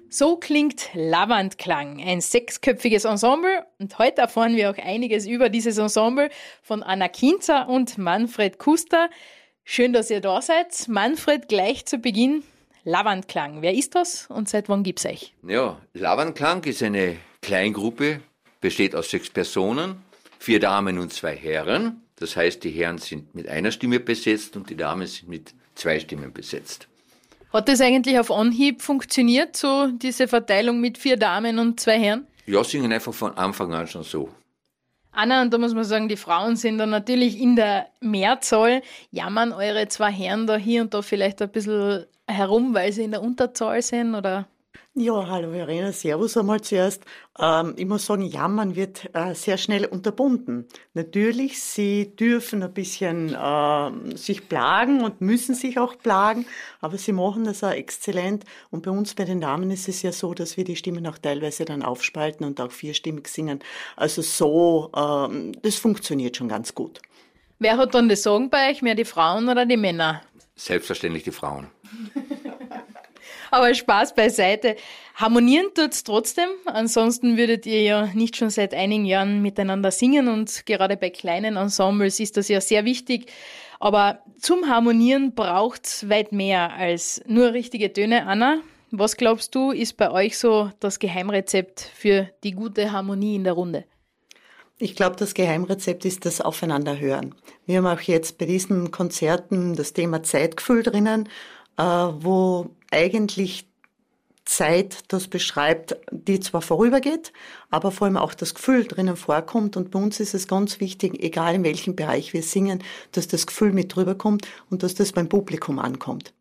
So klingt Lavandklang, ein sechsköpfiges Ensemble. Und heute erfahren wir auch einiges über dieses Ensemble von Anna Kinzer und Manfred Kuster. Schön, dass ihr da seid. Manfred, gleich zu Beginn, Lavandklang. Wer ist das und seit wann gibt's euch? Ja, Lavandklang ist eine Kleingruppe, besteht aus 6 Personen, 4 Damen und 2 Herren. Das heißt, die Herren sind mit einer Stimme besetzt und die Damen sind mit 2 Stimmen besetzt. Hat das eigentlich auf Anhieb funktioniert, so diese Verteilung mit 4 Damen und 2 Herren? Ja, singen einfach von Anfang an schon so. Anna, und da muss man sagen, die Frauen sind dann natürlich in der Mehrzahl. Jammern eure 2 Herren da hier und da vielleicht ein bisschen herum, weil sie in der Unterzahl sind, oder? Ja, hallo Verena, servus einmal zuerst. Ich muss sagen, Jammern wird sehr schnell unterbunden. Natürlich, sie dürfen ein bisschen sich plagen und müssen sich auch plagen, aber sie machen das auch exzellent. Und bei uns bei den Damen ist es ja so, dass wir die Stimmen auch teilweise dann aufspalten und auch vierstimmig singen. Also so, das funktioniert schon ganz gut. Wer hat dann das Sagen bei euch, mehr die Frauen oder die Männer? Selbstverständlich die Frauen. Aber Spaß beiseite. Harmonieren tut's trotzdem. Ansonsten würdet ihr ja nicht schon seit einigen Jahren miteinander singen und gerade bei kleinen Ensembles ist das ja sehr wichtig. Aber zum Harmonieren braucht's weit mehr als nur richtige Töne. Anna, was glaubst du, ist bei euch so das Geheimrezept für die gute Harmonie in der Runde? Ich glaube, das Geheimrezept ist das Aufeinanderhören. Wir haben auch jetzt bei diesen Konzerten das Thema Zeitgefühl drinnen, wo eigentlich Zeit das beschreibt, die zwar vorübergeht, aber vor allem auch das Gefühl drinnen vorkommt. Und bei uns ist es ganz wichtig, egal in welchem Bereich wir singen, dass das Gefühl mit drüber kommt und dass das beim Publikum ankommt.